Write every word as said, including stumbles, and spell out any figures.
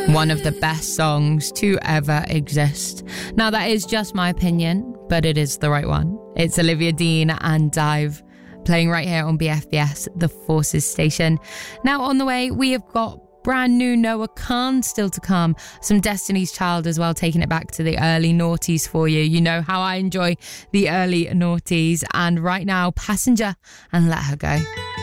One of the best songs to ever exist. Now, that is just my opinion, but it is the right one. It's Olivia Dean and Dive, playing right here on B F B S, the Forces station. Now, on the way, we have got brand new Noah Khan still to come. Some Destiny's Child as well, taking it back to the early noughties for you. You know how I enjoy the early noughties. And right now, Passenger and Let Her Go.